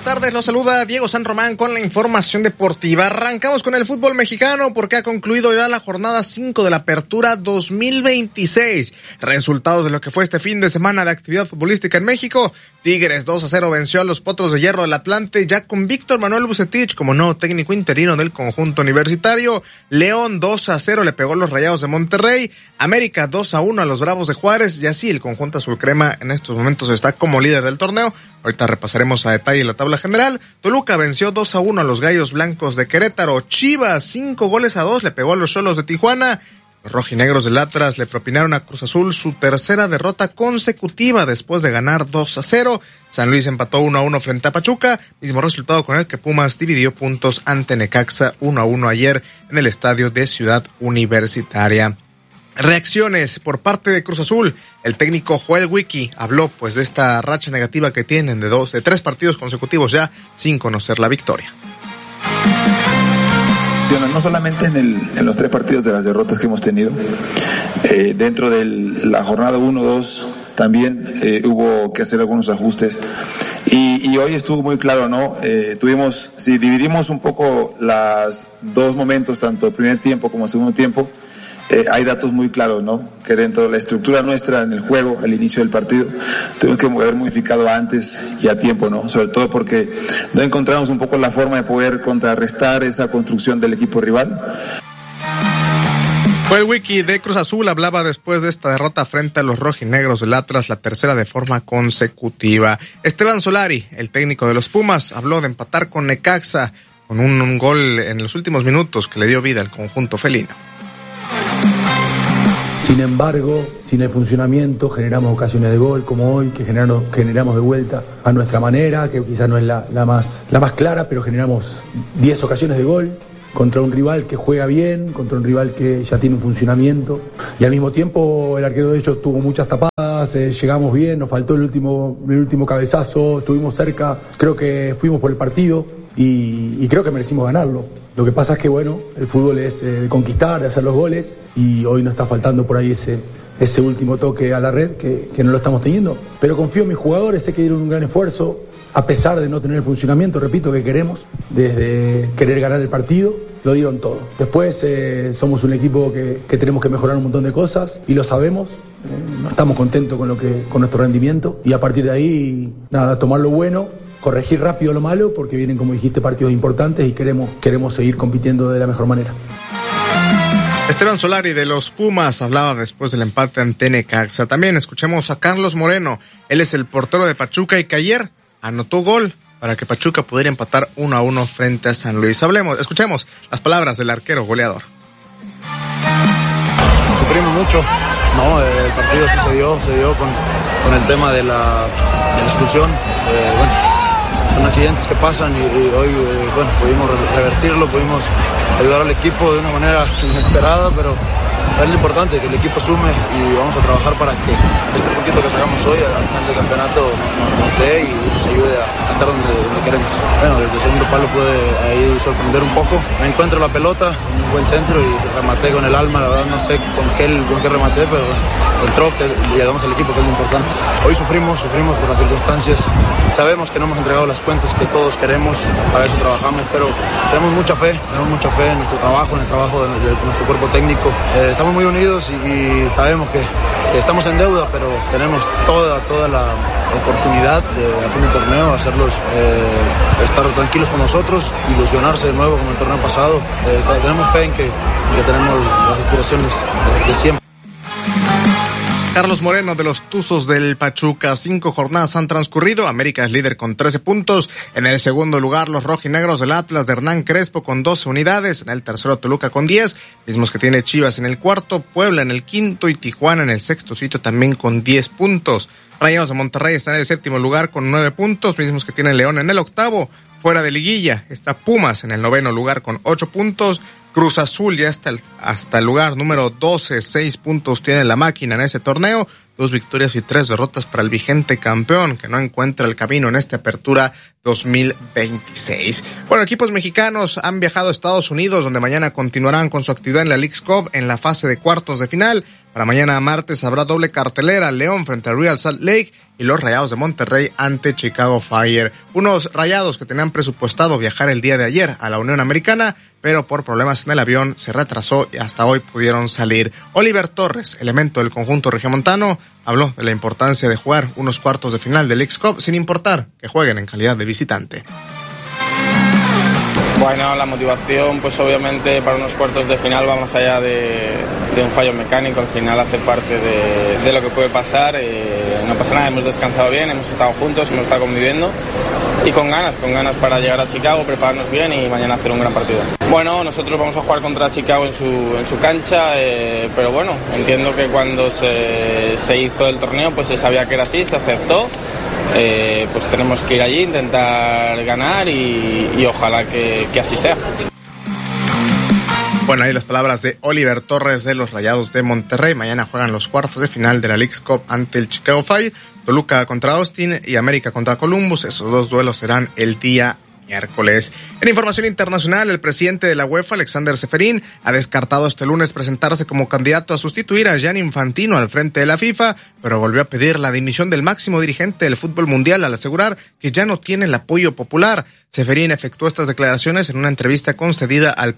tardes, los saluda Diego San Román con la información deportiva. Arrancamos con el fútbol mexicano porque ha concluido ya la jornada 5 de la Apertura 2026. Resultados de lo que fue este fin de semana de actividad futbolística en México. Tigres 2-0 venció a los Potros de Hierro del Atlante, ya con Víctor Manuel Bucetich como nuevo técnico interino del conjunto universitario. León 2-0 le pegó a los Rayados de Monterrey. América 2-1 a los Bravos de Juárez, y así el conjunto azul crema en estos momentos está como líder del torneo. Ahorita repasaremos a detalle la tabla general. Toluca venció 2-1 a los Gallos Blancos de Querétaro. Chivas 5-2 le pegó a los Xolos de Tijuana. Los rojinegros del Atlas le propinaron a Cruz Azul su tercera derrota consecutiva después de ganar 2-0. San Luis empató 1-1 frente a Pachuca, mismo resultado con el que Pumas dividió puntos ante Necaxa 1-1 ayer en el estadio de Ciudad Universitaria. Reacciones por parte de Cruz Azul. El técnico Joel Wiki habló pues de esta racha negativa que tienen de 3 partidos consecutivos ya sin conocer la victoria. No solamente en los 3 partidos de las derrotas que hemos tenido, dentro de la jornada 1-2 también hubo que hacer algunos ajustes y hoy estuvo muy claro, ¿no? Si dividimos un poco los 2 momentos, tanto el primer tiempo como el segundo tiempo, hay datos muy claros, ¿no? Que dentro de la estructura nuestra en el juego, al inicio del partido, tenemos que haber modificado antes y a tiempo, ¿no? Sobre todo porque no encontramos un poco la forma de poder contrarrestar esa construcción del equipo rival. El wiki de Cruz Azul hablaba después de esta derrota frente a los rojinegros del Atlas, la tercera de forma consecutiva. Esteban Solari, el técnico de los Pumas, habló de empatar con Necaxa con un gol en los últimos minutos que le dio vida al conjunto felino. Sin embargo, sin el funcionamiento generamos ocasiones de gol como hoy, que generamos de vuelta a nuestra manera, que quizás no es la más clara, pero generamos 10 ocasiones de gol contra un rival que juega bien, contra un rival que ya tiene un funcionamiento, y al mismo tiempo el arquero de ellos tuvo muchas tapadas, llegamos bien, nos faltó el último cabezazo, estuvimos cerca, creo que fuimos por el partido y creo que merecimos ganarlo. Lo que pasa es que, bueno, el fútbol es de conquistar, de hacer los goles, y hoy nos está faltando por ahí ese último toque a la red que no lo estamos teniendo. Pero confío en mis jugadores, sé que dieron un gran esfuerzo, a pesar de no tener el funcionamiento, repito, que queremos, desde querer ganar el partido, lo dieron todo. Después somos un equipo que tenemos que mejorar un montón de cosas, y lo sabemos, no estamos contentos con nuestro rendimiento, y a partir de ahí, nada, tomar lo bueno, corregir rápido lo malo, porque vienen, como dijiste, partidos importantes y queremos seguir compitiendo de la mejor manera. Esteban Solari de los Pumas hablaba después del empate ante Necaxa. También escuchemos a Carlos Moreno. Él es el portero de Pachuca y que ayer anotó gol para que Pachuca pudiera empatar 1-1 frente a San Luis. Escuchemos las palabras del arquero goleador. Sufrimos mucho, ¿no? El partido sí se dio con el tema de la expulsión. Son accidentes que pasan y hoy pudimos revertirlo, pudimos ayudar al equipo de una manera inesperada, pero es lo importante, que el equipo sume, y vamos a trabajar para que este puntito que sacamos hoy al final del campeonato nos dé y nos ayude a estar donde queremos. Bueno, desde el segundo palo puede ahí sorprender un poco. Me encuentro la pelota, un buen centro, y rematé con el alma. La verdad no sé con qué rematé, pero entró, que llegamos al equipo, que es lo importante. Hoy sufrimos por las circunstancias. Sabemos que no hemos entregado las cuentas que todos queremos, para eso trabajamos, pero tenemos mucha fe en nuestro trabajo, en el trabajo de nuestro cuerpo técnico. Estamos muy unidos y sabemos que estamos en deuda, pero tenemos toda la oportunidad de, a fin de torneo, hacerlos estar tranquilos con nosotros, ilusionarse de nuevo como el torneo pasado. Tenemos fe en que tenemos las aspiraciones de siempre. Carlos Moreno de los Tuzos del Pachuca. 5 jornadas han transcurrido. América es líder con 13 puntos. En el segundo lugar, los rojinegros del Atlas de Hernán Crespo con 12 unidades. En el tercero, Toluca con 10. Mismos que tiene Chivas en el cuarto, Puebla en el quinto y Tijuana en el sexto sitio también con 10 puntos. Rayados de Monterrey está en el séptimo lugar con 9 puntos. Mismos que tiene León en el octavo. Fuera de liguilla está Pumas en el noveno lugar con 8 puntos. Cruz Azul ya está hasta el lugar número 12, 6 puntos tiene la máquina en ese torneo, 2 victorias y 3 derrotas para el vigente campeón, que no encuentra el camino en esta apertura 2026. Bueno, equipos mexicanos han viajado a Estados Unidos, donde mañana continuarán con su actividad en la Leagues Cup en la fase de cuartos de final. Para mañana martes habrá doble cartelera, León frente a Real Salt Lake y los Rayados de Monterrey ante Chicago Fire. Unos Rayados que tenían presupuestado viajar el día de ayer a la Unión Americana, pero por problemas en el avión se retrasó y hasta hoy pudieron salir. Oliver Torres, elemento del conjunto regiomontano, habló de la importancia de jugar unos cuartos de final del Leagues Cup sin importar que jueguen en calidad de visitante. Bueno, la motivación pues obviamente para unos cuartos de final va más allá de un fallo mecánico. Al final hace parte de lo que puede pasar. No pasa nada, hemos descansado bien, hemos estado juntos, hemos estado conviviendo y con ganas para llegar a Chicago, prepararnos bien y mañana hacer un gran partido. Bueno, nosotros vamos a jugar contra Chicago en su cancha, pero bueno, entiendo que cuando se hizo el torneo pues se sabía que era así, se aceptó. Pues tenemos que ir allí, intentar ganar y ojalá que así sea. Bueno, ahí las palabras de Oliver Torres de los Rayados de Monterrey. Mañana juegan los cuartos de final de la Leagues Cup ante el Chicago Fire, Toluca contra Austin y América contra Columbus. Esos dos duelos serán el día miércoles. En información internacional, el presidente de la UEFA, Alexander Ceferin, ha descartado este lunes presentarse como candidato a sustituir a Gianni Infantino al frente de la FIFA, pero volvió a pedir la dimisión del máximo dirigente del fútbol mundial al asegurar que ya no tiene el apoyo popular. Ceferin efectuó estas declaraciones en una entrevista concedida al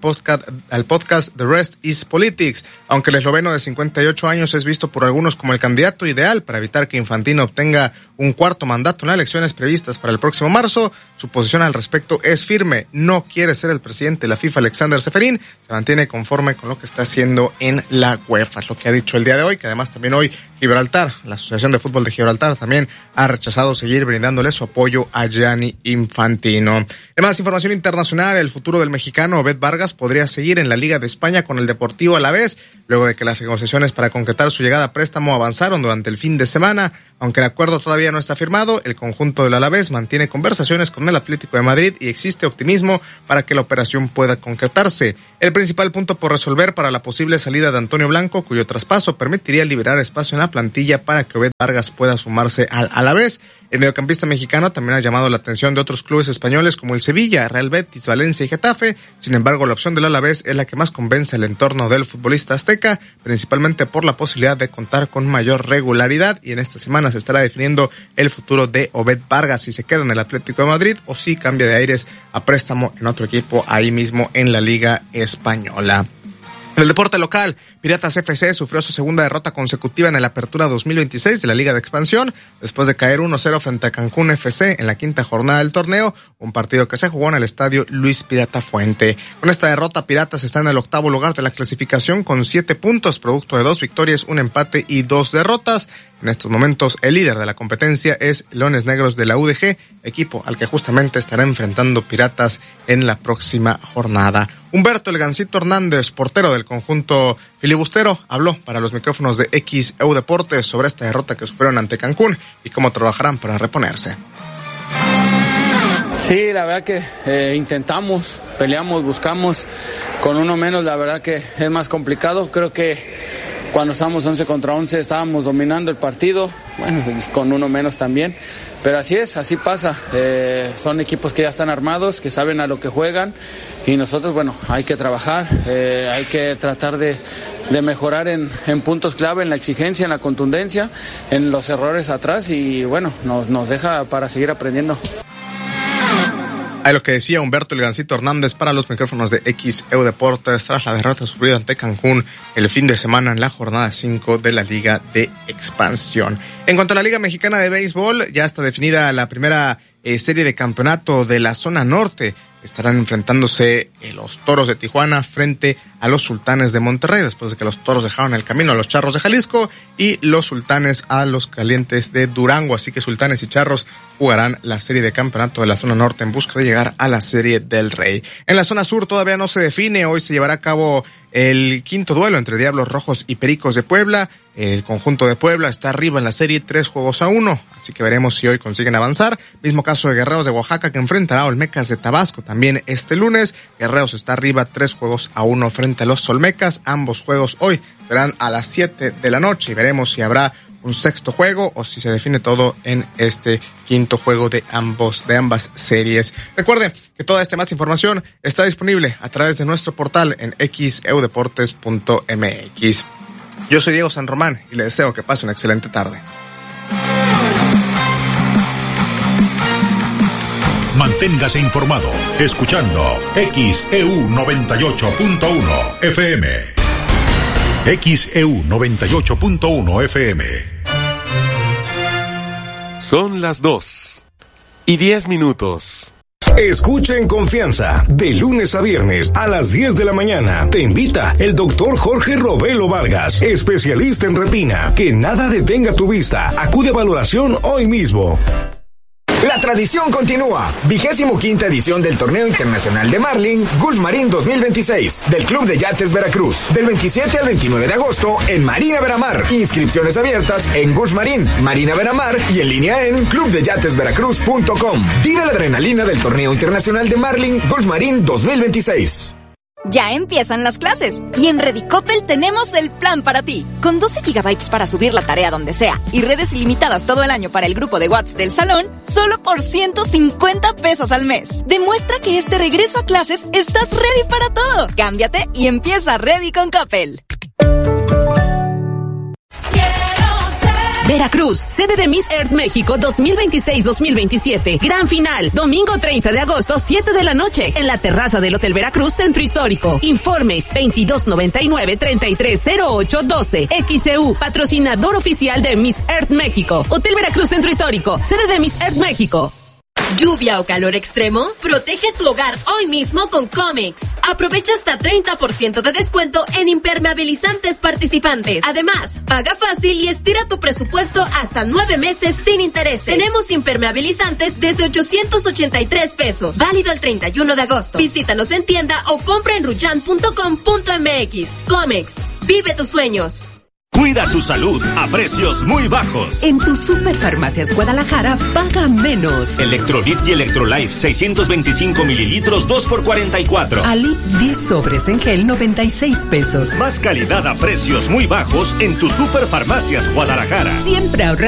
podcast The Rest is Politics. Aunque el esloveno de 58 años es visto por algunos como el candidato ideal para evitar que Infantino obtenga un cuarto mandato en las elecciones previstas para el próximo marzo, su posición al respecto es firme. No quiere ser el presidente de la FIFA, Alexander Ceferin. Se mantiene conforme con lo que está haciendo en la UEFA. Es lo que ha dicho el día de hoy, que además también hoy Gibraltar, la Asociación de Fútbol de Gibraltar, también ha rechazado seguir brindándole su apoyo a Gianni Infantino. En más información internacional, el futuro del mexicano Obed Vargas podría seguir en la Liga de España con el Deportivo Alavés, luego de que las negociaciones para concretar su llegada a préstamo avanzaron durante el fin de semana. Aunque el acuerdo todavía no está firmado, el conjunto del Alavés mantiene conversaciones con el Atlético de Madrid y existe optimismo para que la operación pueda concretarse. El principal punto por resolver para la posible salida de Antonio Blanco, cuyo traspaso permitiría liberar espacio en la plantilla para que Obed Vargas pueda sumarse al Alavés. El mediocampista mexicano también ha llamado la atención de otros clubes españoles como el Sevilla, Real Betis, Valencia y Getafe. Sin embargo, la opción del Alavés es la que más convence al entorno del futbolista azteca, principalmente por la posibilidad de contar con mayor regularidad, y en esta semana se estará definiendo el futuro de Obed Vargas, si se queda en el Atlético de Madrid o si cambia de aires a préstamo en otro equipo ahí mismo en la Liga Española. En el deporte local, Piratas FC sufrió su segunda derrota consecutiva en el Apertura 2026 de la Liga de Expansión, después de caer 1-0 frente a Cancún FC en la quinta jornada del torneo, un partido que se jugó en el estadio Luis Pirata Fuente. Con esta derrota, Piratas está en el octavo lugar de la clasificación con 7 puntos, producto de 2 victorias, un empate y 2 derrotas. En estos momentos, el líder de la competencia es Leones Negros de la UDG, equipo al que justamente estará enfrentando Piratas en la próxima jornada. Humberto El Gancito Hernández, portero del conjunto filibustero, habló para los micrófonos de XEU Deportes sobre esta derrota que sufrieron ante Cancún y cómo trabajarán para reponerse. Sí, la verdad que intentamos, peleamos, buscamos. Con uno menos, la verdad que es más complicado. Creo que cuando estábamos 11 contra 11 estábamos dominando el partido, bueno, con uno menos también. Pero así es, así pasa. Son equipos que ya están armados, que saben a lo que juegan, y nosotros, bueno, hay que trabajar, hay que tratar de mejorar en puntos clave, en la exigencia, en la contundencia, en los errores atrás, y bueno, nos deja para seguir aprendiendo. Ahí lo que decía Humberto El Gancito Hernández para los micrófonos de XEU Deportes tras la derrota sufrida ante Cancún el fin de semana en la jornada 5 de la Liga de Expansión. En cuanto a la Liga Mexicana de Béisbol, ya está definida la primera serie de campeonato de la zona norte. Estarán enfrentándose los Toros de Tijuana frente a los Sultanes de Monterrey, después de que los Toros dejaron el camino a los Charros de Jalisco y los Sultanes a los Calientes de Durango. Así que Sultanes y Charros jugarán la serie de campeonato de la zona norte en busca de llegar a la Serie del Rey. En la zona sur todavía no se define. Hoy se llevará a cabo el quinto duelo entre Diablos Rojos y Pericos de Puebla. El conjunto de Puebla está arriba en la serie 3-1, así que veremos si hoy consiguen avanzar. Mismo caso de Guerreros de Oaxaca, que enfrentará a Olmecas de Tabasco también este lunes. Guerreros está arriba 3-1 frente a los Olmecas. Ambos juegos hoy serán a las 7 de la noche y veremos si habrá un sexto juego o si se define todo en este quinto juego de ambas series. Recuerde que toda esta más información está disponible a través de nuestro portal en xeudeportes.mx. Yo soy Diego San Román y le deseo que pase una excelente tarde. Manténgase informado escuchando XEU 98.1 FM. XEU 98.1 FM. Son las 2:10. Escucha en confianza, de lunes a viernes a las 10 de la mañana. Te invita el doctor Jorge Robelo Vargas, especialista en retina. Que nada detenga tu vista. Acude a valoración hoy mismo. La tradición continúa. 25ª edición del Torneo Internacional de Marlin Gulf Marín 2026 del Club de Yates Veracruz. Del 27 al 29 de agosto en Marina Veramar. Inscripciones abiertas en Gulf Marín, Marina Veramar y en línea en clubdeyatesveracruz.com. Vive la adrenalina del Torneo Internacional de Marlin Gulf Marín 2026. Ya empiezan las clases y en Redicopel tenemos el plan para ti. Con 12 GB para subir la tarea donde sea y redes ilimitadas todo el año para el grupo de WhatsApp del salón, solo por 150 pesos al mes. Demuestra que este regreso a clases estás ready para todo. Cámbiate y empieza Ready con Coppel. Veracruz, sede de Miss Earth México 2026-2027. Gran final, domingo 30 de agosto, 7 de la noche, en la terraza del Hotel Veracruz, Centro Histórico. Informes 2299-330812. XEU, patrocinador oficial de Miss Earth México. Hotel Veracruz, Centro Histórico, sede de Miss Earth México. ¿Lluvia o calor extremo? Protege tu hogar hoy mismo con Comex. Aprovecha hasta 30% de descuento en impermeabilizantes participantes. Además, paga fácil y estira tu presupuesto hasta 9 meses sin intereses. Tenemos impermeabilizantes desde 883 pesos. Válido el 31 de agosto. Visítanos en tienda o compra en ruyan.com.mx. Comex. Vive tus sueños. Cuida tu salud a precios muy bajos. En tu Superfarmacias Guadalajara, paga menos. Electrolit y Electrolife 625 mililitros 2 por 44. Alip 10 sobres en gel 96 pesos. Más calidad a precios muy bajos en tu Superfarmacias Guadalajara. Siempre ahorrar.